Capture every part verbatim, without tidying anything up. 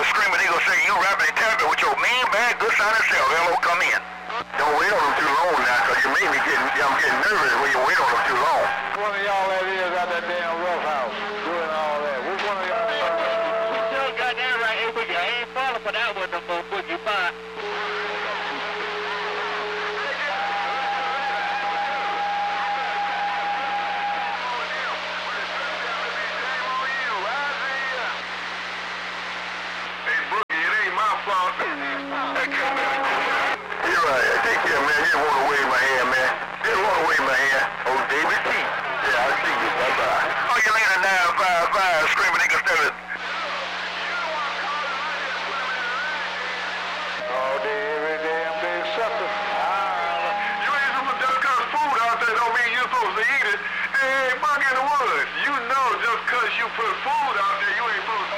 Screaming Eagle say you rapping and tapping with your mean, bad, good sounding self. Hello, come in. Don't wait on them too long now, because you made me get, I'm getting nervous when you wait on them too long. One of y'all that is out that damn rough house doing all that. Which one of y'all? You still got that right here with you. I ain't falling for that one no more, Boogie. Bye. You're right. Take care, man. You don't want to wave my hand, man. You don't want to wave my hand. Oh, David T. Yeah, I see you. Bye-bye. Oh, you laying nine five five, Screaming Eagle Steady. Oh, they every damn day sucker. You ain't supposed to just cause food out there don't mean you're supposed to eat it. Hey, bug in the woods. You know just cause you put food out there, you ain't supposed to.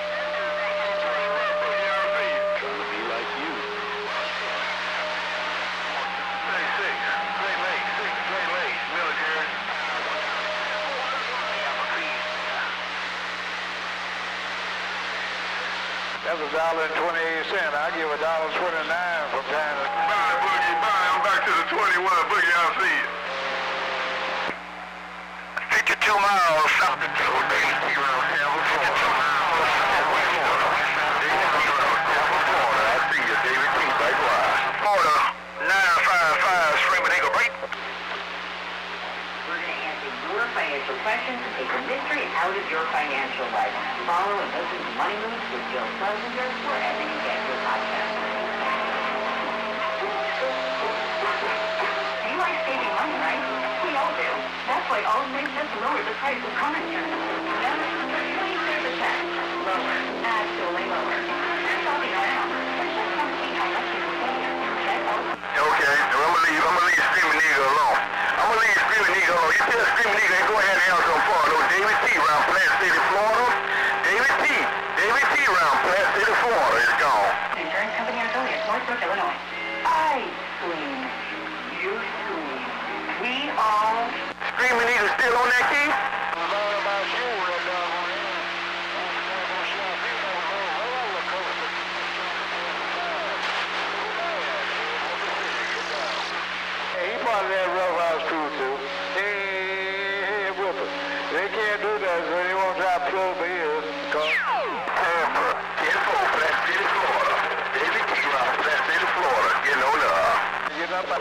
That's a dollar and twenty-eight cents. I give a dollar twenty-nine from time to time. Bye, Boogie, bye. I'm back to the twenty-one. Boogie, I'll see you. fifty-two miles south of Florida, nine five five, Screaming Eagle break. We're going to answer your financial questions and take the mystery out of your financial life. Follow and listen to Money Moves with Jill Schlesinger wherever you get your podcast. You like saving money, right? We all do. That's why Allstate just lowered the price of car insurance. Notice twenty-three percent lower. Actually lower. You're shopping around. Let's just come see how much you can save. Check out. Okay, I'm gonna leave. I'm gonna leave Screaming Eagle alone. I'm gonna leave Screaming Eagle alone. You tell Screaming Eagle ain't go ahead and answer them for no David T. around Plant City, Florida. David T. David T. around Plant City, Florida is gone. Insurance company and affiliates, Northbrook, Illinois. I swing. You swing. We all. Screaming Eagle still on that key? Hey, he part of that rough house crew too. Hey, hey, Whipper. They can't do that, so they won't try to plug me in. Tampa, ten four, Plant City, Florida. David T. around Plant City, Florida. Getting on up. Get up.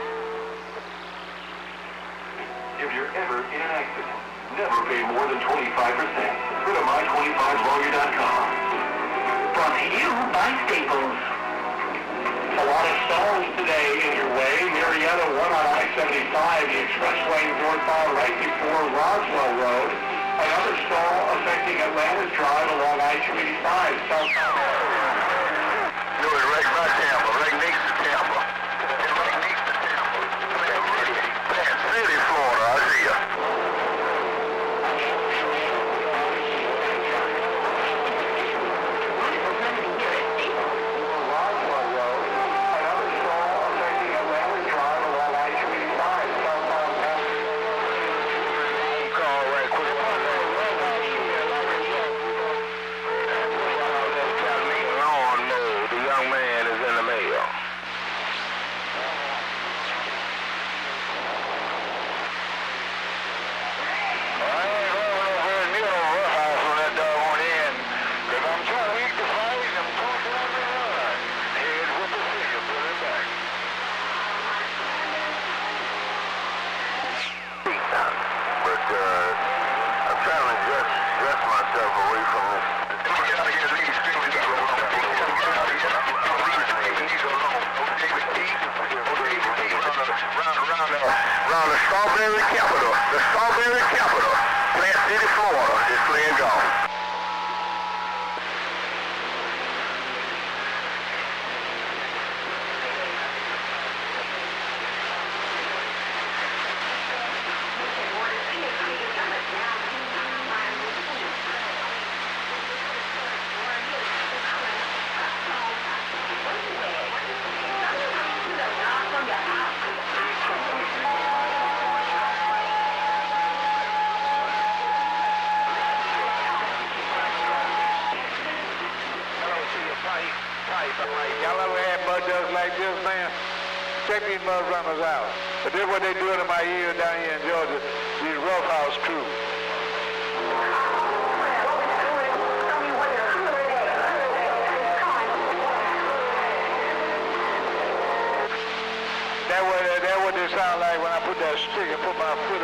If you're ever in an accident, never pay more than twenty-five percent. Go to my twenty-five lawyer dot com. Brought to you by Staples. A lot of stalls today in your way. Marietta one on I seventy-five, the expressway northbound right before Roswell Road. Another stall affecting Atlantis Drive along I two eighty-five southbound. No, it's right by Tampa, right next to Tampa. It's right next to Tampa. Plant City, Florida, I see ya. Roswell Road. Another stall affecting Atlantis Drive along I two eighty-five southbound. Call right quick. Lawn mode. The young man is in the mail. I ain't going over near no rough house on that doggone end, 'cause I'm too weak to fight and I'm too dumb to run. Head with the finger, put it back. But, uh, I'm trying to just dress myself away from this. Around the Strawberry Capital, the Strawberry Capital, Plant City, Florida, is playing golf. tight, tight. Y'all ever had mud ducks like this, man? Check these mud runners out. But this is what they doing in my ear down here in Georgia, these roughhouse crew. That what, that what they sound like when I put that stick and put my foot